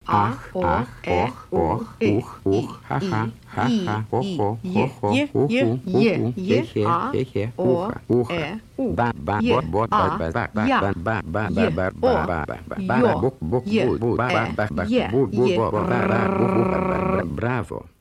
ах, ох, ох, ух, ха-ха, ха-ха, хо-хо, хо-хо, уху, хе-хе, хе-хе, уха, уха, ба, ба, бо, бо, ба, ба, ба, ба, ба, ба, ба, ба, ба, ба, ба, бук, бук, бу, ба, ба, ба, бу, бу, ба, ба, бу, браво.